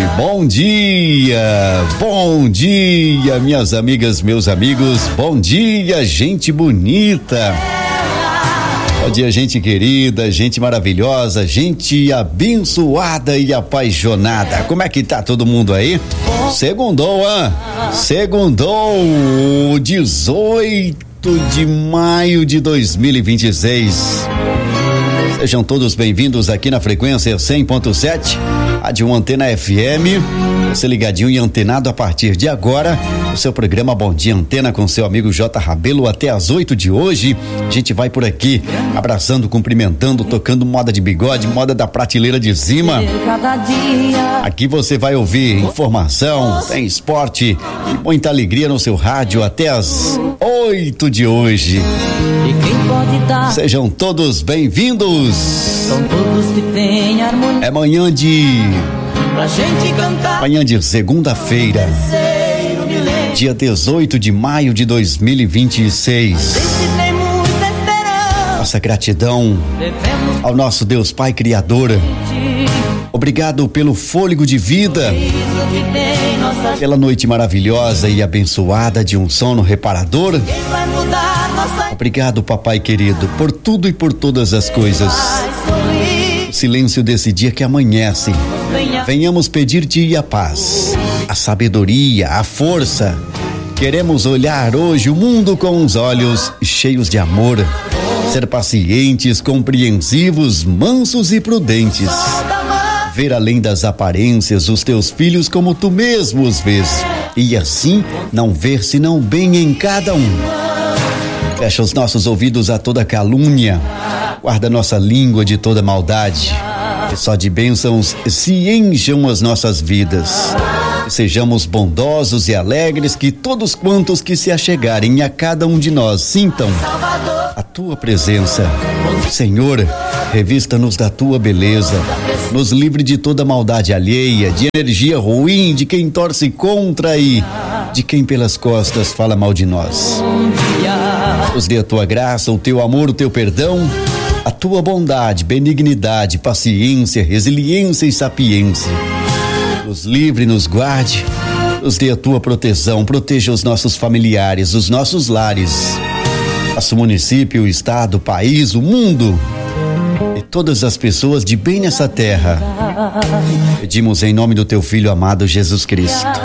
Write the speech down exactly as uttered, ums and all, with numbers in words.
bom dia, bom dia, minhas amigas, meus amigos, bom dia, gente bonita. Bom dia, gente querida, gente maravilhosa, gente abençoada e apaixonada. Como é que tá todo mundo aí? Segundou, hein? Segundou, dezoito de maio de dois mil e vinte e seis. Sejam todos bem-vindos aqui na frequência cem ponto sete, Rádio Antena F M. Você ligadinho e antenado a partir de agora. O seu programa Bom Dia Antena com seu amigo J. Rabelo até às oito de hoje. A gente vai por aqui abraçando, cumprimentando, tocando moda de bigode, moda da prateleira de cima. Aqui você vai ouvir informação, tem esporte e muita alegria no seu rádio até às oito de hoje. Sejam todos bem-vindos. É manhã de manhã de segunda-feira, dia dezoito de maio de dois mil e vinte e seis. Nossa gratidão ao nosso Deus Pai Criador. Obrigado pelo fôlego de vida, pela noite maravilhosa e abençoada de um sono reparador. Obrigado, papai querido, por tudo e por todas as coisas. O silêncio desse dia que amanhece, venhamos pedir-te a paz, a sabedoria, a força. Queremos olhar hoje o mundo com os olhos cheios de amor, ser pacientes, compreensivos, mansos e prudentes. Ver além das aparências os teus filhos como tu mesmo os vês, e assim não ver senão bem em cada um. Fecha os nossos ouvidos a toda calúnia, guarda nossa língua de toda maldade, que só de bênçãos se encham as nossas vidas. Que sejamos bondosos e alegres, que todos quantos que se achegarem a cada um de nós sintam a tua presença. Senhor, revista-nos da tua beleza, nos livre de toda maldade alheia, de energia ruim, de quem torce contra e de quem pelas costas fala mal de nós. Nos dê a tua graça, o teu amor, o teu perdão, a tua bondade, benignidade, paciência, resiliência e sapiência. Nos livre, nos guarde, nos dê a tua proteção, proteja os nossos familiares, os nossos lares, nosso município, o estado, o país, o mundo e todas as pessoas de bem nessa terra. Pedimos em nome do teu Filho amado Jesus Cristo.